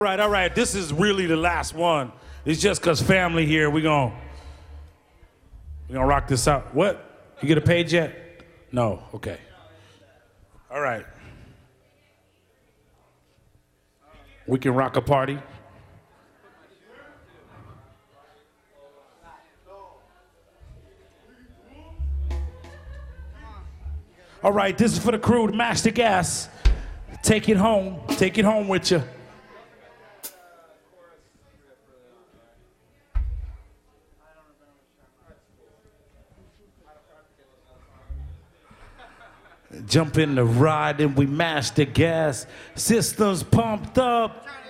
All right. This is really the last one. It's just because family here. We gonna rock this out. What? You get a page yet? No. Okay. All right. We can rock a party. All right. This is for the crew to mash the gas. Take it home. Take it home with you. Jump in the ride and we mash the gas. Systems pumped up.